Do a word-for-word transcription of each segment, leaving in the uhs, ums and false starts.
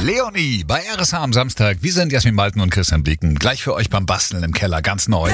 Leonie bei R S H am Samstag. Wir sind Jasmin Malten und Christian Blicken. Gleich für euch beim Basteln im Keller, ganz neu.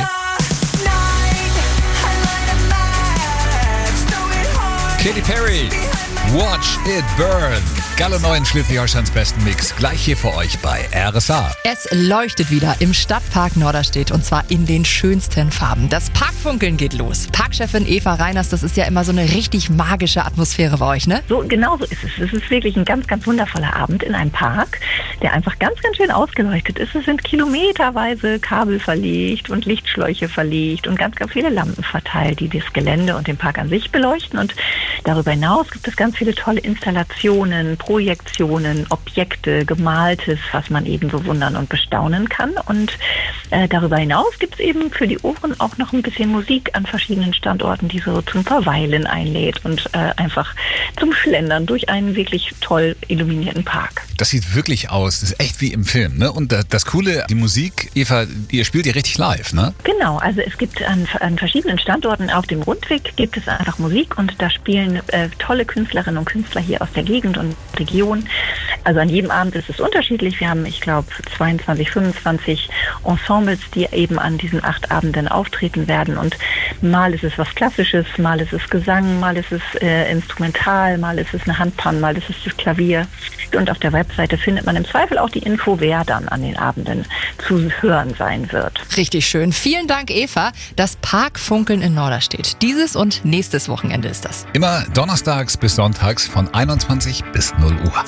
Katy Perry, Watch It Burn. Galle neuen Schleswig-Holsteins besten Mix. Gleich hier für euch bei R S H. Es leuchtet wieder im Stadtpark Norderstedt und zwar in den schönsten Farben. Das Parkfunkeln geht los. Parkchefin Eva Reiners, das ist ja immer so eine richtig magische Atmosphäre bei euch, ne? So, genau so ist es. Es ist wirklich ein ganz, ganz wundervoller Abend in einem Park, der einfach ganz, ganz schön ausgeleuchtet ist. Es sind kilometerweise Kabel verlegt und Lichtschläuche verlegt und ganz, ganz viele Lampen verteilt, die das Gelände und den Park an sich beleuchten. Und darüber hinaus gibt es ganz viele tolle Installationen, Projektionen, Objekte, Gemaltes, was man eben so wundern und bestaunen kann. Und äh, darüber hinaus gibt es eben für die Ohren auch noch ein bisschen Musik an verschiedenen Standorten, die so zum Verweilen einlädt und äh, einfach zum Schlendern durch einen wirklich toll illuminierten Park. Das sieht wirklich aus, das ist echt wie im Film, ne? Und das Coole, die Musik, Eva, ihr spielt ja richtig live, ne? Genau, also es gibt an, an verschiedenen Standorten auf dem Rundweg gibt es einfach Musik und da spielen äh, tolle Künstlerinnen und Künstler hier aus der Gegend und Region. Also an jedem Abend ist es unterschiedlich. Wir haben, ich glaube, zweiundzwanzig, fünfundzwanzig Ensembles, die eben an diesen acht Abenden auftreten werden. Und mal ist es was Klassisches, mal ist es Gesang, mal ist es äh, Instrumental, mal ist es eine Handpan, mal ist es das Klavier. Und auf der Webseite findet man im Zweifel auch die Info, wer dann an den Abenden zu hören sein wird. Richtig schön. Vielen Dank, Eva. Das Parkfunkeln in Norderstedt. Dieses und nächstes Wochenende ist das. Immer donnerstags bis sonntags von einundzwanzig bis null Uhr.